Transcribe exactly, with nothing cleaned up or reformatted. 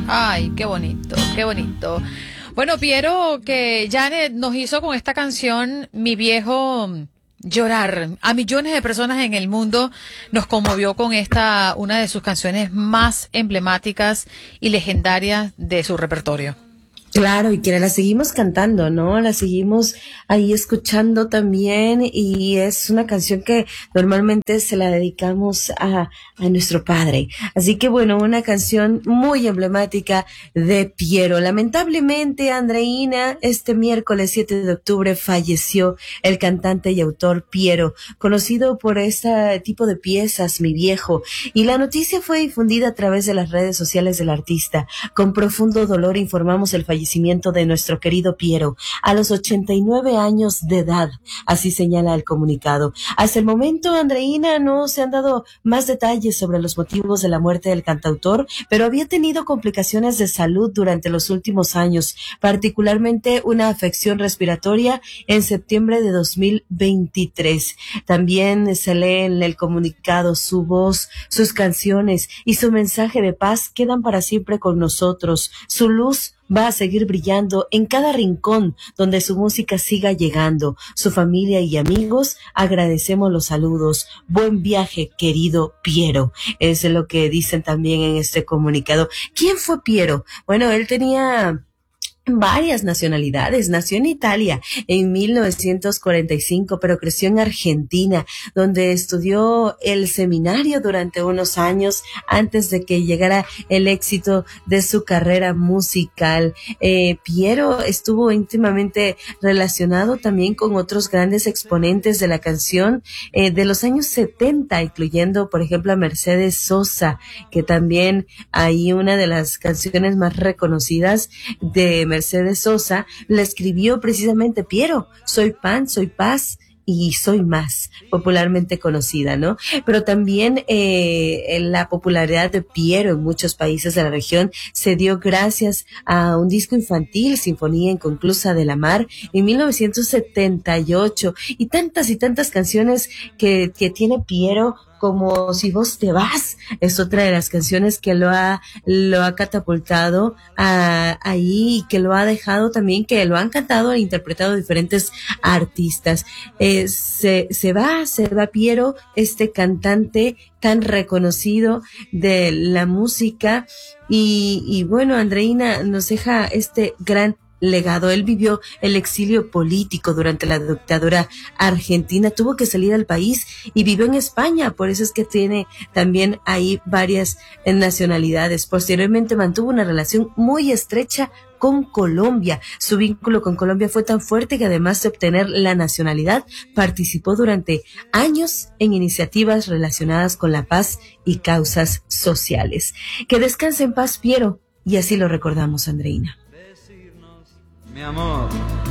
Ay, qué bonito, qué bonito. Bueno, Piero, que Janet nos hizo con esta canción, Mi Viejo, llorar. A millones de personas en el mundo nos conmovió con esta, una de sus canciones más emblemáticas y legendarias de su repertorio. Claro, y que la seguimos cantando, ¿no? La seguimos ahí escuchando también, y es una canción que normalmente se la dedicamos a, a nuestro padre. Así que bueno, una canción muy emblemática de Piero. Lamentablemente, Andreina, este miércoles siete de octubre falleció el cantante y autor Piero, conocido por este tipo de piezas, Mi Viejo, y la noticia fue difundida a través de las redes sociales del artista. Con profundo dolor informamos el fallecimiento de nuestro querido Piero a los ochenta y nueve años de edad, así señala el comunicado. Hasta el momento, Andreina, no se han dado más detalles sobre los motivos de la muerte del cantautor, pero había tenido complicaciones de salud durante los últimos años, particularmente una afección respiratoria en septiembre de dos mil veintitrés. También se lee en el comunicado: su voz, sus canciones y su mensaje de paz quedan para siempre con nosotros. Su luz va a seguir brillando en cada rincón donde su música siga llegando. Su familia y amigos, agradecemos los saludos. Buen viaje, querido Piero. Es lo que dicen también en este comunicado. ¿Quién fue Piero? Bueno, él tenía varias nacionalidades. Nació en Italia en mil novecientos cuarenta y cinco, pero creció en Argentina, donde estudió el seminario durante unos años antes de que llegara el éxito de su carrera musical. Eh, Piero estuvo íntimamente relacionado también con otros grandes exponentes de la canción eh, de los años setenta, incluyendo, por ejemplo, a Mercedes Sosa, que también hay una de las canciones más reconocidas de Mercedes Sosa la escribió precisamente Piero. Soy pan, soy paz y soy más, popularmente conocida, ¿no? Pero también eh, la popularidad de Piero en muchos países de la región se dio gracias a un disco infantil, Sinfonía Inconclusa de la Mar, en mil novecientos setenta y ocho, y tantas y tantas canciones que, que tiene Piero, como Si vos te vas, es otra de las canciones que lo ha, lo ha catapultado a, ahí, y que lo ha dejado también, que lo han cantado e interpretado diferentes artistas. Eh, se, se va, se va Piero, este cantante tan reconocido de la música, y, y bueno, Andreina nos deja este gran legado. Él vivió el exilio político durante la dictadura argentina, tuvo que salir al país y vivió en España, por eso es que tiene también ahí varias nacionalidades. Posteriormente mantuvo una relación muy estrecha con Colombia. Su vínculo con Colombia fue tan fuerte que, además de obtener la nacionalidad, participó durante años en iniciativas relacionadas con la paz y causas sociales. Que descanse en paz, Piero, y así lo recordamos, Andreina. Mi amor.